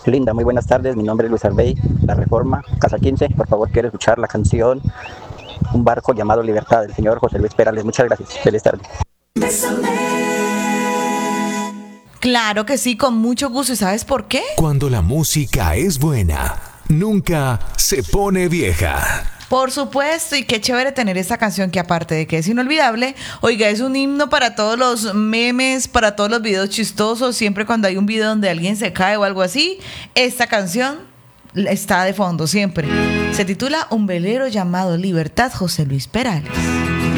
Linda, muy buenas tardes. Mi nombre es Luis Arbey, La Reforma, Casa 15. Por favor, quiero escuchar la canción Un barco llamado Libertad del señor José Luis Perales. Muchas gracias. Feliz tarde. Claro que sí, con mucho gusto. ¿Y sabes por qué? Cuando la música es buena, nunca se pone vieja. Por supuesto, y qué chévere tener esta canción que aparte de que es inolvidable, oiga, es un himno para todos los memes, para todos los videos chistosos, siempre cuando hay un video donde alguien se cae o algo así, esta canción está de fondo siempre. Se titula Un velero llamado Libertad, José Luis Perales.